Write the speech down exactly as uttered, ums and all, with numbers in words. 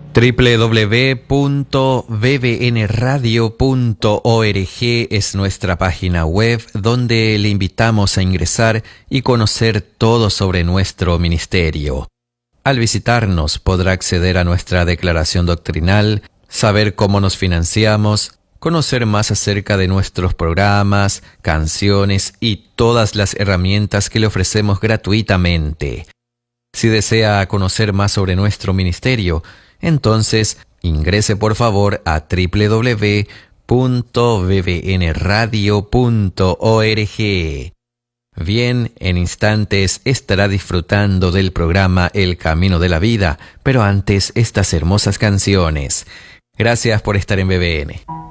doble u doble u doble u punto b b n radio punto org es nuestra página web donde le invitamos a ingresar y conocer todo sobre nuestro ministerio. Al visitarnos podrá acceder a nuestra declaración doctrinal, saber cómo nos financiamos, conocer más acerca de nuestros programas, canciones y todas las herramientas que le ofrecemos gratuitamente. Si desea conocer más sobre nuestro ministerio, entonces ingrese por favor a doble u doble u doble u punto b b n radio punto org. Bien, en instantes estará disfrutando del programa El Camino de la Vida, pero antes estas hermosas canciones. Gracias por estar en B B N.